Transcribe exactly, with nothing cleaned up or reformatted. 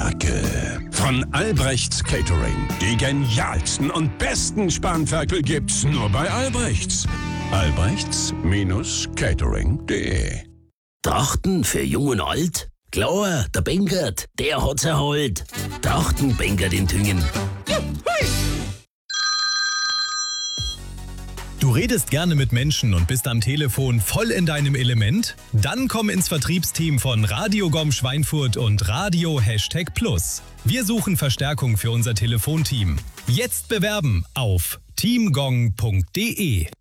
Marke. Von Albrechts Catering. Die genialsten und besten Spanferkel gibt's nur bei Albrechts. Albrechts-Catering punkt de. Trachten für Jung und Alt? Klar, der Bengert, der hat's erholt. Trachten Bengert in Tüngen. Du redest gerne mit Menschen und bist am Telefon voll in deinem Element? Dann komm ins Vertriebsteam von Radio G O M Schweinfurt und Radio Hashtag Plus. Wir suchen Verstärkung für unser Telefonteam. Jetzt bewerben auf teamgong punkt de.